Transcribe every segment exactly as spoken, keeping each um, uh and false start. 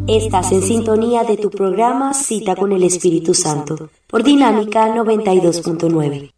Estás en sintonía de tu programa Cita con el Espíritu Santo, por Dinámica noventa y dos punto nueve.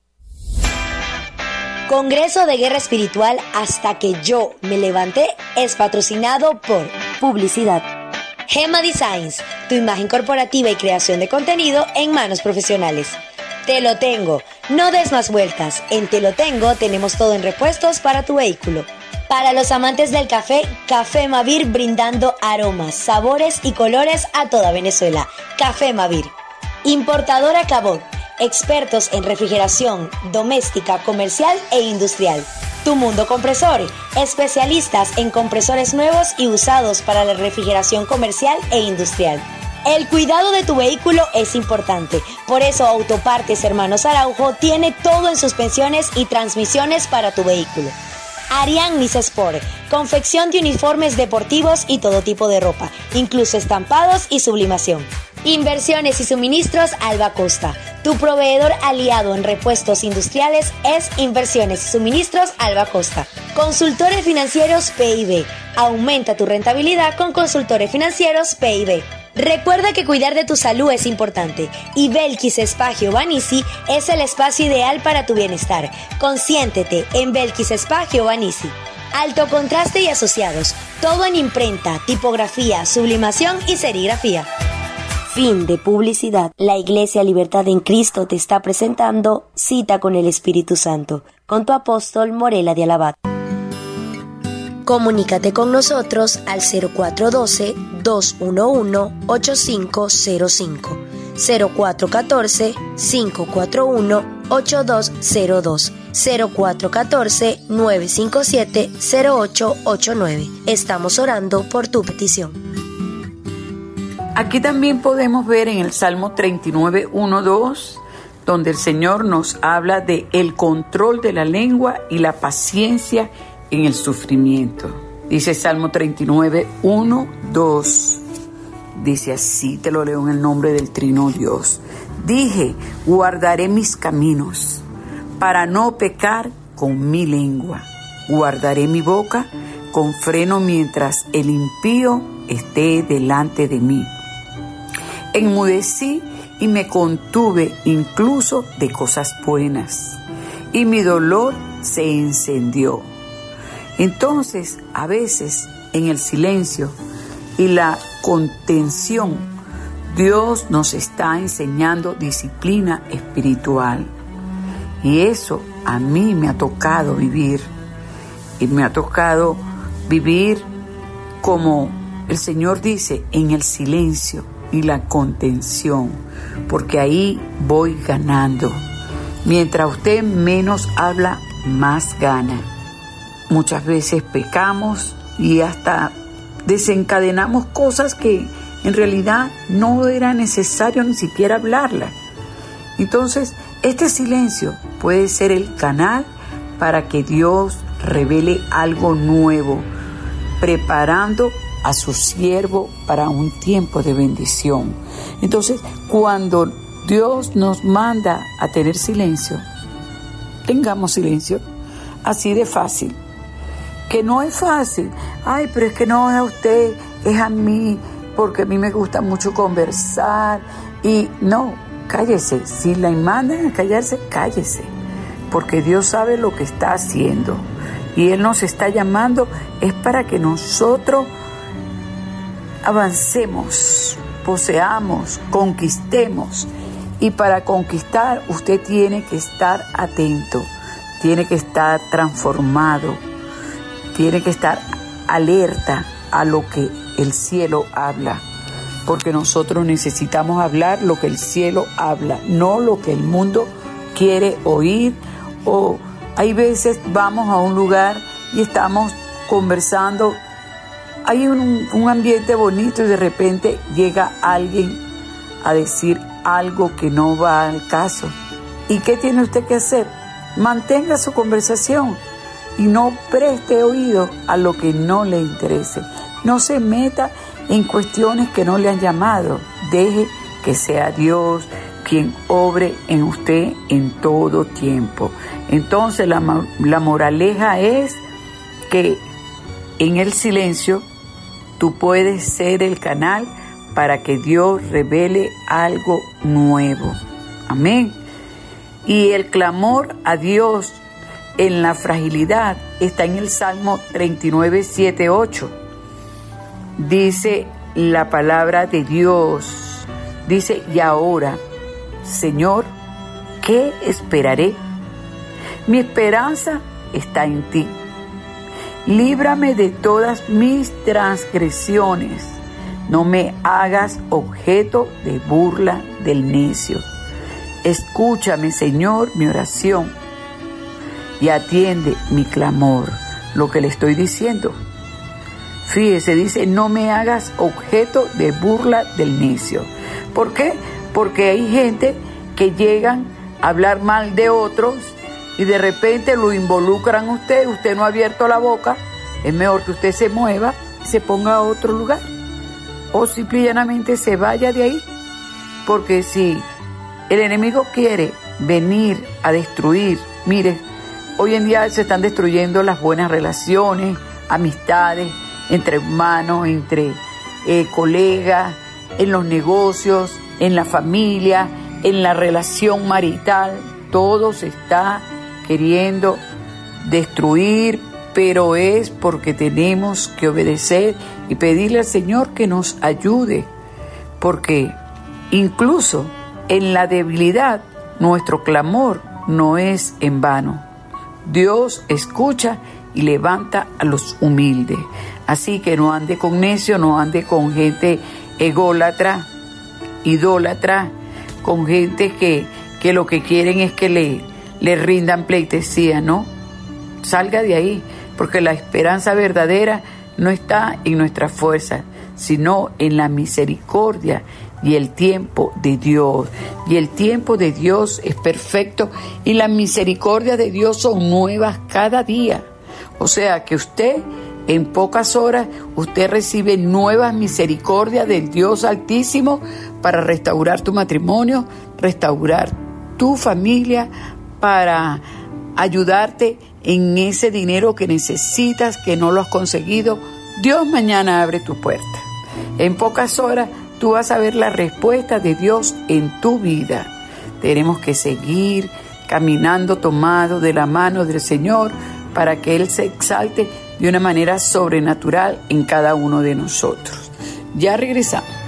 Congreso de Guerra Espiritual Hasta que yo me levanté es patrocinado por Publicidad. Gema Designs, tu imagen corporativa y creación de contenido en manos profesionales. Te lo tengo, no des más vueltas. En Te lo tengo tenemos todo en repuestos para tu vehículo. Para los amantes del café, Café Mavir, brindando aromas, sabores y colores a toda Venezuela. Café Mavir. Importadora Cabot, expertos en refrigeración doméstica, comercial e industrial. Tu Mundo Compresor, especialistas en compresores nuevos y usados para la refrigeración comercial e industrial. El cuidado de tu vehículo es importante, por eso Autopartes Hermanos Araujo tiene todo en suspensiones y transmisiones para tu vehículo. Ariannis Sport, confección de uniformes deportivos y todo tipo de ropa, incluso estampados y sublimación. Inversiones y suministros Alba Costa. Tu proveedor aliado en repuestos industriales es Inversiones y suministros Alba Costa. Consultores financieros P I B. Aumenta tu rentabilidad con consultores financieros P I B. Recuerda que cuidar de tu salud es importante y Belkis Espacio Banisi es el espacio ideal para tu bienestar. Consiéntete en Belkis Espacio Banisi. Alto contraste y asociados, todo en imprenta, tipografía, sublimación y serigrafía. Fin de publicidad. La Iglesia Libertad en Cristo te está presentando Cita con el Espíritu Santo, con tu apóstol Morela de Alabat. Comunícate con nosotros al cero cuatro uno dos, dos uno uno, ocho cinco cero cinco, cero cuatro uno cuatro, cinco cuatro uno, ocho dos cero dos, cero cuatro uno cuatro, nueve cinco siete, cero ocho ocho nueve. Estamos orando por tu petición. Aquí también podemos ver en el Salmo treinta y nueve, uno, dos, donde el Señor nos habla de el control de la lengua y la paciencia en el sufrimiento. Dice Salmo treinta y nueve, uno, dos. Dice así, te lo leo en el nombre del Trino Dios. Dije, guardaré mis caminos para no pecar con mi lengua. Guardaré mi boca con freno mientras el impío esté delante de mí. Enmudecí y me contuve incluso de cosas buenas, y mi dolor se encendió. Entonces, a veces, en el silencio y la contención, Dios nos está enseñando disciplina espiritual. Y eso a mí me ha tocado vivir. Y me ha tocado vivir como el Señor dice, en el silencio y la contención, porque ahí voy ganando. Mientras usted menos habla, más gana. Muchas veces pecamos y hasta desencadenamos cosas que en realidad no era necesario ni siquiera hablarlas. Entonces, este silencio puede ser el canal para que Dios revele algo nuevo, preparando a su siervo para un tiempo de bendición. Entonces, cuando Dios nos manda a tener silencio, tengamos silencio, así de fácil. Que no es fácil. Ay, pero es que no es a usted, es a mí, porque a mí me gusta mucho conversar. Y no, cállese. Si la mandan a callarse, cállese. Porque Dios sabe lo que está haciendo. Y Él nos está llamando, es para que nosotros avancemos, poseamos, conquistemos. Y para conquistar, usted tiene que estar atento, tiene que estar transformado, tiene que estar alerta a lo que el cielo habla, porque nosotros necesitamos hablar lo que el cielo habla, no lo que el mundo quiere oír. O hay veces vamos a un lugar y estamos conversando, hay un, un ambiente bonito y de repente llega alguien a decir algo que no va al caso. ¿Y qué tiene usted que hacer? Mantenga su conversación y no preste oído a lo que no le interese. No se meta en cuestiones que no le han llamado. Deje que sea Dios quien obre en usted en todo tiempo. Entonces la, la moraleja es que en el silencio tú puedes ser el canal para que Dios revele algo nuevo. Amén. Y el clamor a Dios en la fragilidad está en el Salmo treinta y nueve, siete, ocho. Dice la palabra de Dios. Dice, y ahora, Señor, ¿qué esperaré? Mi esperanza está en ti. Líbrame de todas mis transgresiones. No me hagas objeto de burla del necio. Escúchame, Señor, mi oración y atiende mi clamor. Lo que le estoy diciendo. Fíjese, dice, no me hagas objeto de burla del necio. ¿Por qué? Porque hay gente que llegan a hablar mal de otros y de repente lo involucran a usted, usted no ha abierto la boca, es mejor que usted se mueva y se ponga a otro lugar. O simple y llanamente se vaya de ahí. Porque si el enemigo quiere venir a destruir, mire, hoy en día se están destruyendo las buenas relaciones, amistades, entre hermanos, entre eh, colegas, en los negocios, en la familia, en la relación marital. Todo se está queriendo destruir, pero es porque tenemos que obedecer y pedirle al Señor que nos ayude, porque incluso en la debilidad nuestro clamor no es en vano. Dios escucha y levanta a los humildes. Así que no ande con necio, no ande con gente ególatra, idólatra, con gente que, que lo que quieren es que le, le rindan pleitesía, ¿no? Salga de ahí, porque la esperanza verdadera no está en nuestra fuerza, sino en la misericordia y el tiempo de Dios. Y el tiempo de Dios es perfecto y la misericordia de Dios son nuevas cada día. O sea que usted, en pocas horas, usted recibe nuevas misericordias del Dios Altísimo para restaurar tu matrimonio, restaurar tu familia, para ayudarte en ese dinero que necesitas, que no lo has conseguido. Dios mañana abre tu puerta. En pocas horas tú vas a ver la respuesta de Dios en tu vida. Tenemos que seguir caminando tomados de la mano del Señor para que Él se exalte de una manera sobrenatural en cada uno de nosotros. Ya regresamos.